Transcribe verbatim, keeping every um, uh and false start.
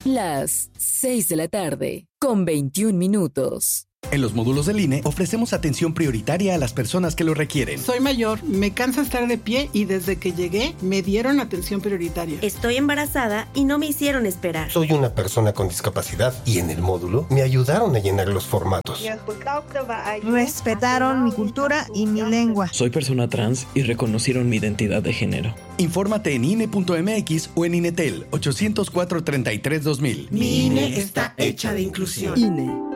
Las seis de la tarde, con veintiún minutos. En los módulos del I N E ofrecemos atención prioritaria a las personas que lo requieren. Soy mayor, me cansa estar de pie y desde que llegué me dieron atención prioritaria. Estoy embarazada y no me hicieron esperar. Soy una persona con discapacidad y en el módulo me ayudaron a llenar los formatos. Respetaron mi cultura y mi lengua. Soy persona trans y reconocieron mi identidad de género. Infórmate en I N E punto M X o en INETEL ochocientos cuatro, treinta y tres, dos mil. Mi I N E está hecha de inclusión. I N E.